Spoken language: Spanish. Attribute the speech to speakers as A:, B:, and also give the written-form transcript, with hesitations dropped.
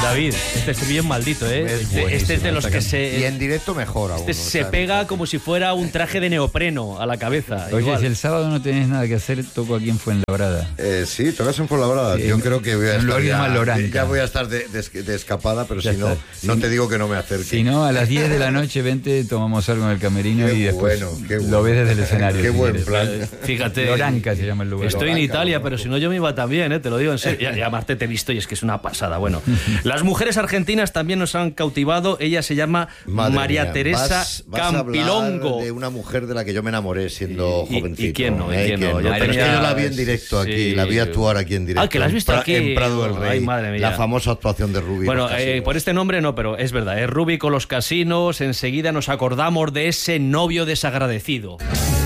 A: David, este estribillo es maldito, ¿eh? Este es de los que se...
B: Y en directo mejor aún.
A: se pega como si fuera un traje de neopreno a la cabeza.
C: Oye,
A: igual.
C: si el sábado no tenés nada que hacer, toco aquí en Fuenlabrada.
B: Sí, tocas en Fuenlabrada. Yo creo que voy a estar
C: ya
B: voy a estar de escapada, pero
C: Ya
B: si no,
C: está.
B: no te digo que no me acerque.
C: Si no, a las 10 de la noche vente, tomamos algo en el camerino y después
B: qué bueno.
C: lo ves desde el escenario.
B: Qué
C: si
B: buen
C: quieres.
B: plan.
A: Fíjate.
C: Loranca se llama el lugar.
A: Estoy en
B: Loranca,
A: Italia,
B: ¿no?
A: pero si no yo me iba también, te lo digo en serio. Y aparte te he visto y es que es una pasada. Bueno, las mujeres argentinas también nos han cautivado. Ella se llama
B: Madre
A: María
B: mía,
A: Teresa
B: vas a
A: Campilongo.
B: hablar de una mujer de la que yo me enamoré siendo jovencito.
A: ¿Y quién no? ¿Y quién no?
B: Pero es que yo la vi en
A: Sí.
B: directo aquí, la vi actuar aquí en directo.
A: Ah, que la has visto aquí.
B: En Prado del Rey.
A: Ay, madre mía.
B: La famosa actuación de Rubi.
A: Bueno,
B: los casinos.
A: por este nombre no, pero es verdad. Rubi con los casinos, enseguida nos acordamos de ese novio desagradecido.